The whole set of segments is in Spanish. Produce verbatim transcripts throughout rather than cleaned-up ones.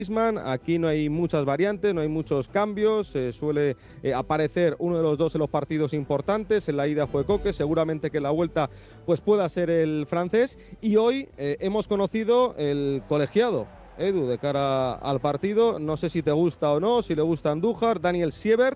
Aquí no hay muchas variantes, no hay muchos cambios, eh, suele eh, aparecer uno de los dos en los partidos importantes. En la ida fue Coque, seguramente que en la vuelta pues pueda ser el francés. Y hoy eh, hemos conocido el colegiado, Edu, de cara al partido. No sé si te gusta o no, si le gusta Andújar, Daniel Siebert,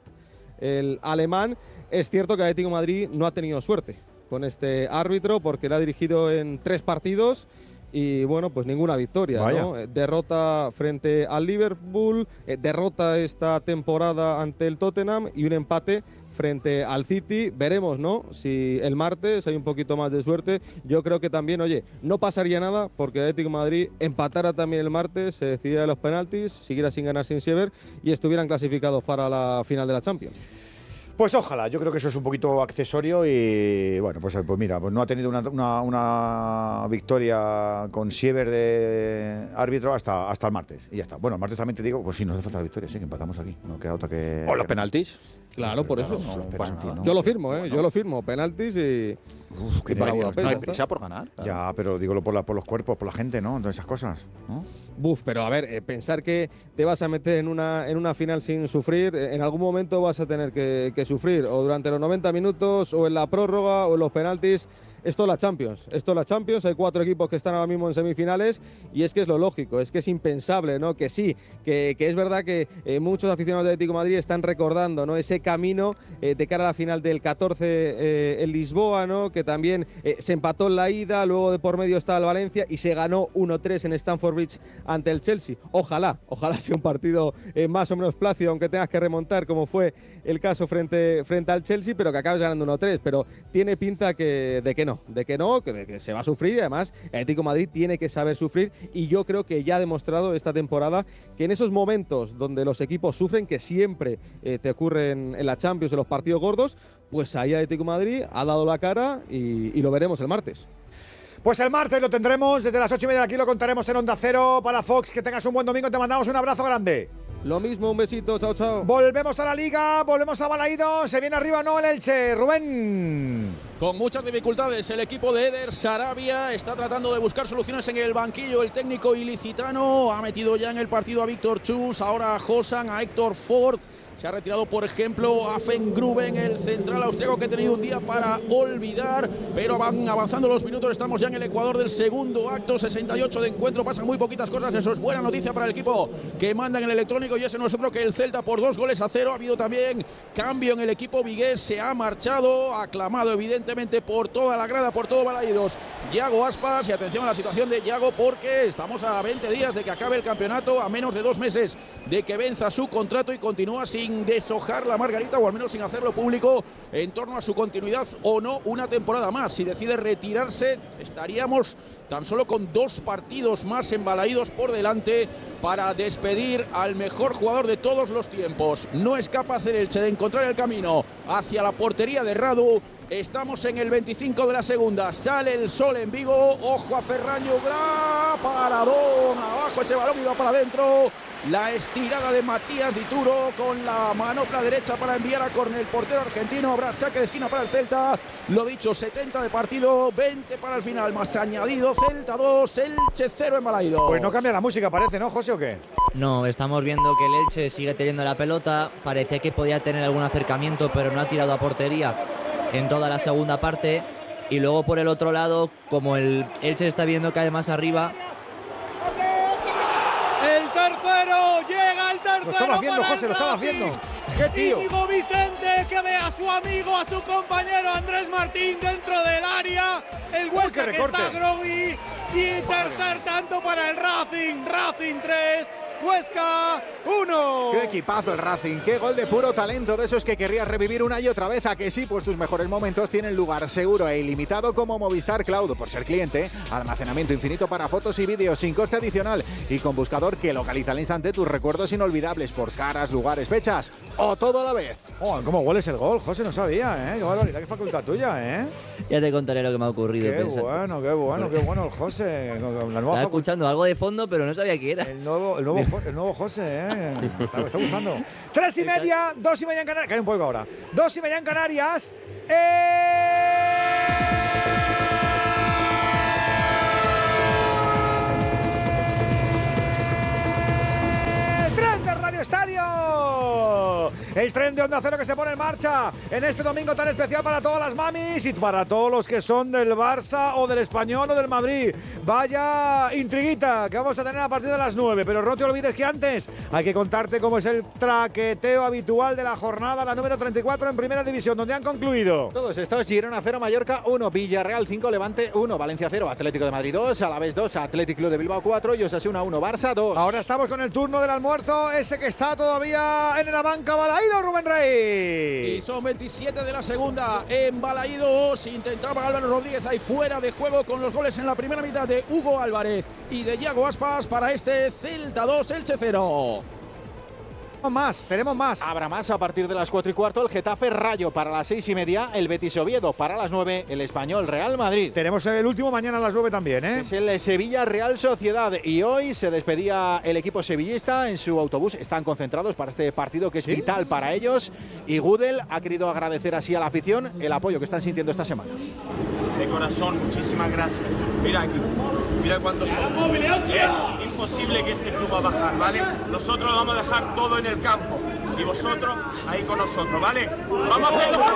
el alemán. Es cierto que Atlético de Madrid no ha tenido suerte con este árbitro porque le ha dirigido en tres partidos. Y bueno, pues ninguna victoria, ¿no? Derrota frente al Liverpool, eh, derrota esta temporada ante el Tottenham y un empate frente al City. Veremos, ¿no? Si el martes hay un poquito más de suerte. Yo creo que también, oye, no pasaría nada porque el Atlético de Madrid empatara también el martes, se decidiera de los penaltis, siguiera sin ganar sin Siever y estuvieran clasificados para la final de la Champions. Pues ojalá, yo creo que eso es un poquito accesorio y bueno, pues, pues mira, pues no ha tenido una, una, una victoria con Siever de árbitro hasta, hasta el martes y ya está. Bueno, el martes también te digo, pues sí, nos hace falta la victoria, sí, que empatamos aquí, no queda otra que... ¿O los penaltis? Claro, por eso. No, los penaltis, ¿no? Yo lo firmo, ¿eh? Yo lo firmo, penaltis y... Uf, que y para no, Budapest, no hay ya está. prisa por ganar. Claro. Ya, pero digo por, la, por los cuerpos, por la gente, ¿no? Todas esas cosas, ¿no? Buf, pero a ver, eh, pensar que te vas a meter en una, en una final sin sufrir, eh, en algún momento vas a tener que, que sufrir, o durante los noventa minutos, o en la prórroga, o en los penaltis. Esto es la Champions, esto es la Champions, hay cuatro equipos que están ahora mismo en semifinales y es que es lo lógico, es que es impensable, ¿no? Que sí, que, que es verdad que eh, muchos aficionados de Atlético de Madrid están recordando, ¿no? Ese camino eh, de cara a la final del catorce eh, en Lisboa, ¿no? Que también eh, se empató en la ida, luego de por medio está el Valencia y se ganó uno tres en Stamford Bridge ante el Chelsea. Ojalá, ojalá sea un partido eh, más o menos plácido, aunque tengas que remontar como fue el caso frente, frente al Chelsea, pero que acabes ganando uno tres, pero tiene pinta que, de que no. de que no, que, de que se va a sufrir y además el Atlético de Madrid tiene que saber sufrir y yo creo que ya ha demostrado esta temporada que en esos momentos donde los equipos sufren, que siempre eh, te ocurren en la Champions, en los partidos gordos, pues ahí el Atlético de Madrid ha dado la cara y, y lo veremos el martes. Pues el martes lo tendremos, desde las ocho y media aquí lo contaremos en Onda Cero para Fox. Que tengas un buen domingo, te mandamos un abrazo grande. Lo mismo, un besito, chao, chao. Volvemos a la Liga, volvemos a Balaídos, se viene arriba no el Elche, Rubén. Con muchas dificultades el equipo de Eder Sarabia está tratando de buscar soluciones en el banquillo. El técnico ilicitano ha metido ya en el partido a Víctor Chus, ahora a Josan, a Héctor Ford. Se ha retirado, por ejemplo, a Fengruben, el central austriaco que ha tenido un día para olvidar, pero van avanzando los minutos. Estamos ya en el Ecuador del segundo acto, sesenta y ocho de encuentro. Pasan muy poquitas cosas, eso es buena noticia para el equipo que manda en el electrónico y ese no es otro que el Celta por dos goles a cero. Ha habido también cambio en el equipo vigués, se ha marchado, aclamado evidentemente por toda la grada, por todo Balaídos, Yago Aspas. Y atención a la situación de Yago porque estamos a veinte días de que acabe el campeonato, a menos de dos meses de que venza su contrato y continúa sin deshojar la margarita, o al menos sin hacerlo público, en torno a su continuidad o no una temporada más. Si decide retirarse, estaríamos tan solo con dos partidos más en Balaídos por delante para despedir al mejor jugador de todos los tiempos. No es capaz el Elche de encontrar el camino hacia la portería de Radu. Estamos en el veinticinco de la segunda, sale el sol en Vigo, ojo a Ferran Llobra, paradón, abajo ese balón iba para adentro, la estirada de Matías Dituro con la manopla derecha para enviar a córner el portero argentino. Habrá saque de esquina para el Celta, lo dicho, setenta de partido, veinte para el final, más añadido, Celta dos, Elche cero en Balaídos. Pues no cambia la música, parece, ¿no, José, o qué? No, estamos viendo que el Elche sigue teniendo la pelota, parecía que podía tener algún acercamiento, pero no ha tirado a portería en toda la segunda parte. Y luego por el otro lado, como el Elche está viendo que además arriba, el tercero, llega el tercero. Lo estaba haciendo, José, lo estaba haciendo. ¡Qué tío! Íñigo Vicente, que ve a su amigo, a su compañero Andrés Martín dentro del área. El Huesca que está groggy. Y tercer tanto para el Racing. Racing tres, Huesca uno. Qué equipazo el Racing, qué gol de puro talento, de esos que querrías revivir una y otra vez. A que sí, pues tus mejores momentos tienen lugar seguro e ilimitado como Movistar Cloud. Por ser cliente, almacenamiento infinito para fotos y vídeos sin coste adicional y con buscador que localiza al instante tus recuerdos inolvidables por caras, lugares, fechas o todo a la vez. Oh, ¿cómo hueles el gol? José, no sabía, ¿eh? Qué barbaridad, qué facultad tuya, ¿eh? Ya te contaré lo que me ha ocurrido. Qué pensando. bueno, qué bueno, qué bueno el José. La nueva Estaba escuchando algo de fondo, pero no sabía qué era. El nuevo, el nuevo, el nuevo José, ¿eh? Está, está gustando. Tres y media, dos y media en Canarias. Cae un poco ahora. Dos y media en Canarias. ¡Eh! Cero. El tren de Onda Cero que se pone en marcha en este domingo tan especial para todas las mamis y para todos los que son del Barça o del Español o del Madrid. Vaya intriguita que vamos a tener a partir de las nueve. Pero no te olvides que antes hay que contarte cómo es el traqueteo habitual de la jornada, la número treinta y cuatro en Primera División, donde han concluido. Todos estos: Girona cero, Mallorca uno, Villarreal cinco, Levante uno, Valencia cero, Atlético de Madrid dos, Alavés dos, Athletic Club de Bilbao cuatro y Osasuna uno, Barça dos. Ahora estamos con el turno del almuerzo, ese que está todavía en la banca. Balaídos, Rubén Rey. Y son veintisiete de la segunda en Balaídos. Intentaba Álvaro Rodríguez ahí fuera de juego con los goles en la primera mitad de Hugo Álvarez y de Yago Aspas para este Celta dos, Elche cero. Más, tenemos más. Habrá más a partir de las cuatro y cuarto. El Getafe Rayo para las seis y media. El Betis Oviedo para las nueve. El Español Real Madrid. Tenemos el último mañana a las nueve también, ¿eh? Es el Sevilla Real Sociedad. Y hoy se despedía el equipo sevillista en su autobús. Están concentrados para este partido que es ¿Sí? vital para ellos. Y Gudel ha querido agradecer así a la afición el apoyo que están sintiendo esta semana. De corazón, muchísimas gracias. Mira aquí, mira cuántos son. Es imposible que este club va a bajar, ¿vale? Nosotros lo vamos a dejar todo en el campo y vosotros ahí con nosotros, ¿vale? Vamos a hacerlo.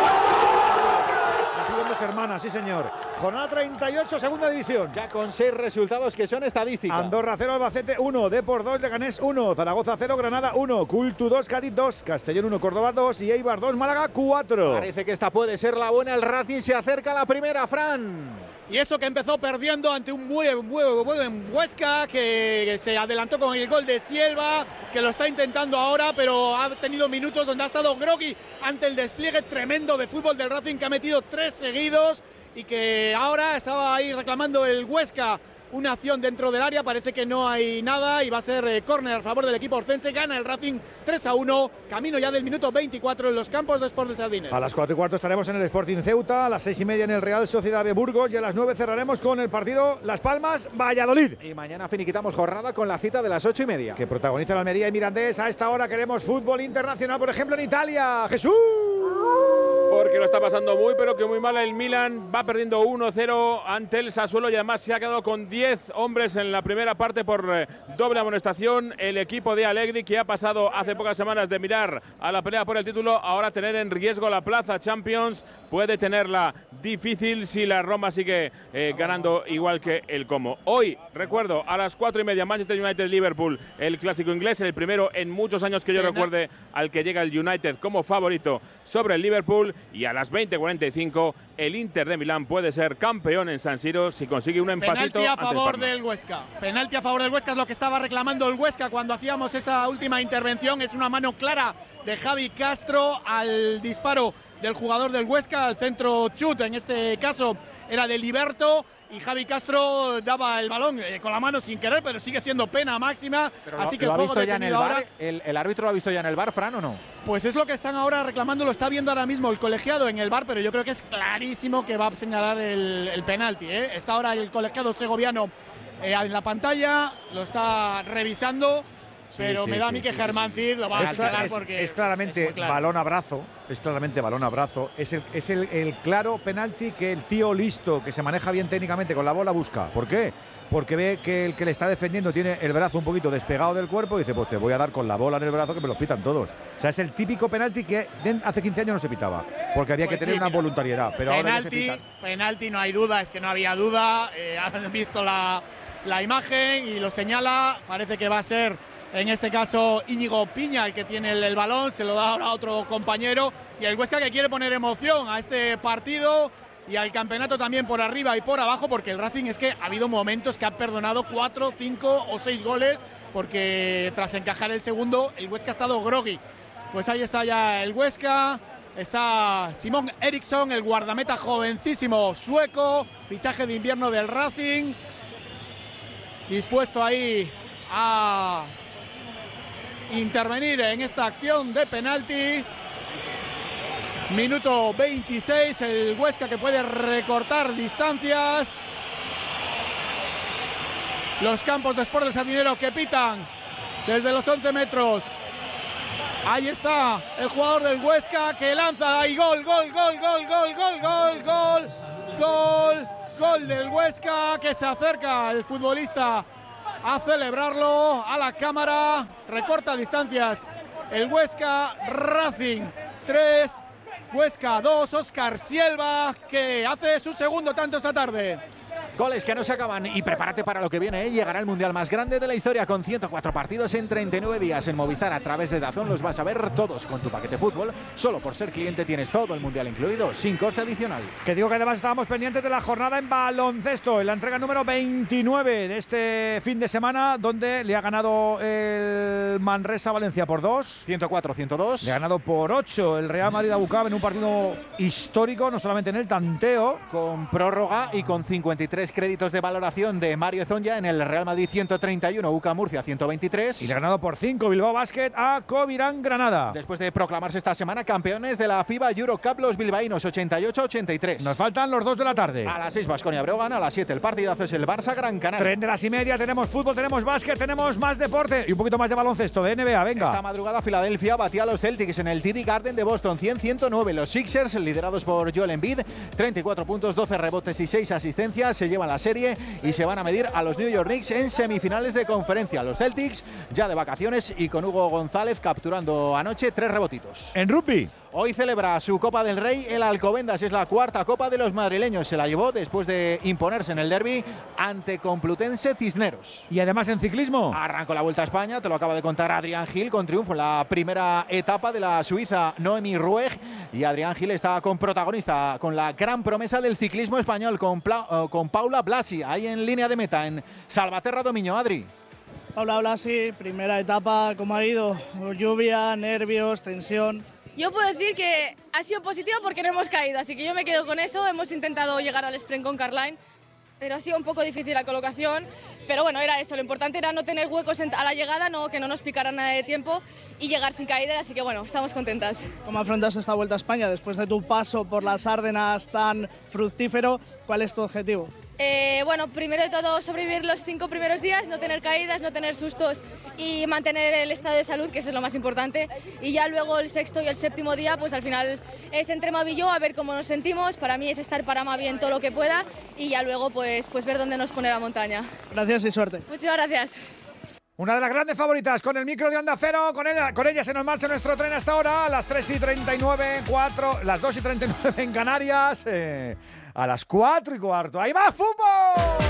Dos hermanas, sí señor. Jornada treinta y ocho, segunda división. Ya con seis resultados que son estadísticas. Andorra cero, Albacete uno, Depor dos, Leganés uno, Zaragoza cero, Granada uno, Cultu dos, Cádiz dos, Castellón uno, Córdoba dos y Eibar dos, Málaga cuatro. Parece que esta puede ser la buena. El Racing se acerca a la primera, Fran. Y eso que empezó perdiendo ante un muy buen, buen Huesca, que se adelantó con el gol de Sielva, que lo está intentando ahora, pero ha tenido minutos donde ha estado groggy ante el despliegue tremendo de fútbol del Racing, que ha metido tres seguidos y que ahora estaba ahí reclamando el Huesca una acción dentro del área. Parece que no hay nada y va a ser eh, córner a favor del equipo orcense. Gana el Racing tres a uno, camino ya del minuto veinticuatro en los campos de Sport del Sardinero. A las cuatro y cuarto estaremos en el Sporting Ceuta, a las seis y media en el Real Sociedad de Burgos y a las nueve cerraremos con el partido Las Palmas Valladolid. Y mañana finiquitamos jornada con la cita de las ocho y media. Que protagoniza la Almería y Mirandés. A esta hora queremos fútbol internacional, por ejemplo en Italia. ¡Jesús! Porque lo está pasando muy, pero que muy mal el Milan. Va perdiendo uno cero ante el Sassuolo y además se ha quedado con diez hombres en la primera parte por eh, doble amonestación. El equipo de Allegri, que ha pasado hace pocas semanas de mirar a la pelea por el título, ahora tener en riesgo la plaza Champions, puede tenerla difícil si la Roma sigue eh, ganando igual que el Como. Hoy, recuerdo, a las cuatro y media, Manchester United-Liverpool, el clásico inglés, el primero en muchos años que yo recuerde al que llega el United como favorito sobre el Liverpool. Y a las veinte cuarenta y cinco el Inter de Milán puede ser campeón en San Siro si consigue un empatito. Penalti a favor del Huesca. Penalti a favor del Huesca es lo que estaba reclamando el Huesca cuando hacíamos esa última intervención. Es una mano clara de Javi Castro al disparo del jugador del Huesca, al centro chut, en este caso era de Liberto. Y Javi Castro daba el balón eh, con la mano sin querer, pero sigue siendo pena máxima. Pero así lo, que lo el ha juego visto ya en el ahora, bar. El, el árbitro lo ha visto ya en el bar, Fran, ¿o no? Pues es lo que están ahora reclamando, lo está viendo ahora mismo el colegiado en el bar, pero yo creo que es clarísimo que va a señalar el, el penalti. ¿eh? Está ahora el colegiado segoviano eh, en la pantalla, lo está revisando. Pero sí, me da sí, a mí que sí, Germán Cid lo va a señalar porque es claramente es claro. balón abrazo, es claramente balón abrazo, es el es el, el claro penalti que el tío listo, que se maneja bien técnicamente con la bola, busca. ¿Por qué? Porque ve que el que le está defendiendo tiene el brazo un poquito despegado del cuerpo y dice, pues te voy a dar con la bola en el brazo que me lo pitan todos. O sea, es el típico penalti que hace quince años no se pitaba, porque había pues que tener sí, una voluntariedad, pero penalti, ahora ya se pitan. Penalti, no hay duda, es que no había duda, eh, han visto la, la imagen y lo señala, parece que va a ser en este caso Íñigo Piña el que tiene el, el balón, se lo da ahora a otro compañero y el Huesca que quiere poner emoción a este partido y al campeonato también por arriba y por abajo, porque el Racing es que ha habido momentos que ha perdonado cuatro, cinco o seis goles porque tras encajar el segundo el Huesca ha estado groggy. Pues ahí está ya el Huesca, está Simón Eriksson, el guardameta jovencísimo sueco, fichaje de invierno del Racing, dispuesto ahí a intervenir en esta acción de penalti. Minuto veintiséis, el Huesca que puede recortar distancias. Los campos de Sport del Sardinero que pitan desde los once metros. Ahí está el jugador del Huesca que lanza y gol, gol, gol, gol, gol, gol, gol, gol, gol, gol del Huesca, que se acerca el futbolista a celebrarlo a la cámara, recorta distancias el Huesca, Racing tres, Huesca dos, Óscar Sielva, que hace su segundo tanto esta tarde. Goles que no se acaban y prepárate para lo que viene, ¿eh? Llegará el Mundial más grande de la historia con ciento cuatro partidos en treinta y nueve días en Movistar. A través de DAZN los vas a ver todos con tu paquete fútbol. Solo por ser cliente tienes todo el Mundial incluido, sin coste adicional. Que digo que además estábamos pendientes de la jornada en baloncesto, en la entrega número veintinueve de este fin de semana, donde le ha ganado el Manresa Valencia por dos. ciento cuatro a ciento dos. Le ha ganado por ocho el Real Madrid a Bucab en un partido histórico, no solamente en el tanteo. Con prórroga y con cincuenta y tres créditos de valoración de Mario Zonja en el Real Madrid ciento treinta y uno, U C A Murcia ciento veintitrés. Y le ha ganado por cinco Bilbao Basket a Covirán Granada. Después de proclamarse esta semana campeones de la FIBA Eurocup los bilbaínos ochenta y ocho a ochenta y tres. Nos faltan los dos de la tarde. A las seis Baskonia Breogán, a las siete el partidazo es el Barça Gran Canaria. Tren de las y media, tenemos fútbol, tenemos básquet, tenemos más deporte y un poquito más de baloncesto de N B A, venga. Esta madrugada Filadelfia batía a los Celtics en el T D Garden de Boston cien a ciento nueve. Los Sixers, liderados por Joel Embiid, treinta y cuatro puntos, doce rebotes y seis asistencias, se llevan la serie y se van a medir a los New York Knicks en semifinales de conferencia. Los Celtics ya de vacaciones y con Hugo González capturando anoche tres rebotitos. En rugby. Hoy celebra su Copa del Rey el Alcobendas, es la cuarta Copa de los madrileños. Se la llevó después de imponerse en el derbi ante Complutense Cisneros. Y además en ciclismo. Arrancó la Vuelta a España, te lo acaba de contar Adrián Gil, con triunfo en la primera etapa de la suiza Noemi Rueg. Y Adrián Gil está con protagonista, con la gran promesa del ciclismo español, con, Pla- con Paula Blasi, ahí en línea de meta, en Salvaterra Domiño. Adri. Paula Blasi, primera etapa, ¿cómo ha ido? Lluvia, nervios, tensión. Yo puedo decir que ha sido positivo porque no hemos caído, así que yo me quedo con eso. Hemos intentado llegar al sprint con Carline, pero ha sido un poco difícil la colocación. Pero bueno, era eso, lo importante era no tener huecos a la llegada, no, que no nos picara nada de tiempo y llegar sin caída, así que bueno, estamos contentas. ¿Cómo afrontas esta Vuelta a España después de tu paso por las Árdenas tan fructífero? ¿Cuál es tu objetivo? Eh, bueno, primero de todo sobrevivir los cinco primeros días, no tener caídas, no tener sustos y mantener el estado de salud, que eso es lo más importante. Y ya luego el sexto y el séptimo día, pues al final es entre Mavi y yo, a ver cómo nos sentimos. Para mí es estar para Mavi en todo lo que pueda y ya luego pues, pues ver dónde nos pone la montaña. Gracias y suerte. Muchísimas gracias. Una de las grandes favoritas con el micro de Onda Cero, con ella, con ella se nos marcha nuestro tren hasta ahora, a las tres y treinta y nueve, cuatro, las dos y treinta y nueve en Canarias, eh, a las cuatro y cuarto. ¡Ahí va, fútbol!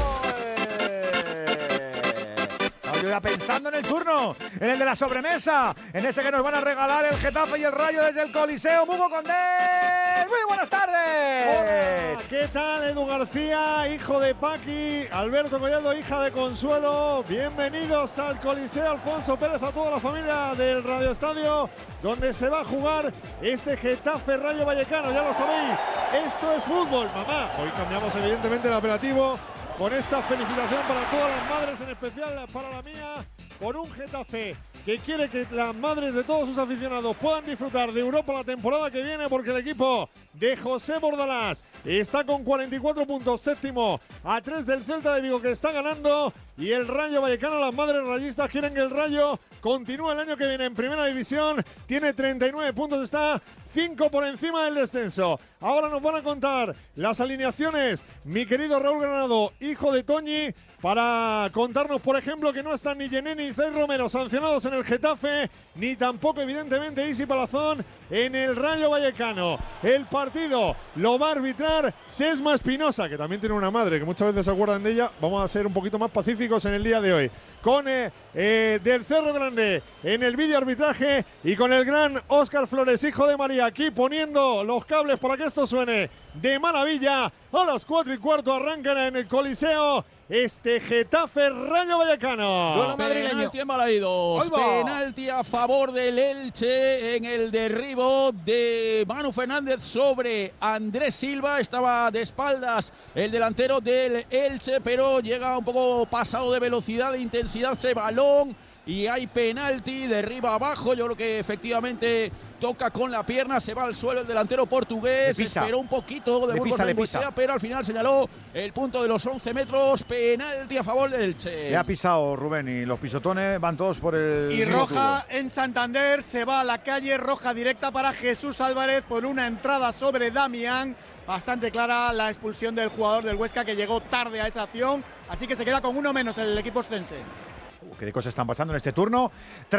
Yo ya pensando en el turno, en el de la sobremesa, en ese que nos van a regalar el Getafe y el Rayo desde el Coliseo. Mugo Condés, muy buenas tardes. Hola, ¿qué tal? Edu García, hijo de Paqui, Alberto Collado, hija de Consuelo. Bienvenidos al Coliseo Alfonso Pérez, a toda la familia del Radio Estadio, donde se va a jugar este Getafe Rayo Vallecano. Ya lo sabéis, esto es fútbol, mamá. Hoy cambiamos evidentemente el apelativo, con esa felicitación para todas las madres, en especial para la mía, por un Getafe que quiere que las madres de todos sus aficionados puedan disfrutar de Europa la temporada que viene, porque el equipo de José Bordalás está con cuarenta y cuatro puntos, séptimo, a tres del Celta de Vigo, que está ganando, y el Rayo Vallecano, las madres rayistas quieren que el Rayo continúe el año que viene en Primera División, tiene treinta y nueve puntos, está cinco por encima del descenso. Ahora nos van a contar las alineaciones mi querido Raúl Granado, hijo de Toñi, para contarnos, por ejemplo, que no están ni Yené ni Zay Romero sancionados en el Getafe, ni tampoco, evidentemente, Isi Palazón en el Rayo Vallecano. El partido lo va a arbitrar Sesma Espinosa, que también tiene una madre, que muchas veces se acuerdan de ella. Vamos a ser un poquito más pacíficos en el día de hoy. Con eh, eh, Del Cerro Grande en el vídeo arbitraje y con el gran Óscar Flores, hijo de María, aquí poniendo los cables para que esto suene de maravilla. A las cuatro y cuarto arrancan en el Coliseo este Getafe Rayo Vallecano. Duelo madrileño. Penalti en Balaidos. Penalti a favor del Elche en el derribo de Manu Fernández sobre Andrés Silva. Estaba de espaldas el delantero del Elche, pero llega un poco pasado de velocidad, de intensidad ese balón. Y hay penalti, derriba abajo. Yo creo que efectivamente toca con la pierna, se va al suelo el delantero portugués. Esperó un poquito de Burgos Bengoechea, pero al final señaló el punto de los once metros. Penalti a favor del Elche. Le ha pisado Rubén, y los pisotones van todos por el... Y roja en Santander, se va a la calle, roja directa para Jesús Álvarez por una entrada sobre Damián. Bastante clara la expulsión del jugador del Huesca, que llegó tarde a esa acción. Así que se queda con uno menos el equipo ostense. ¿Qué cosas están pasando en este turno?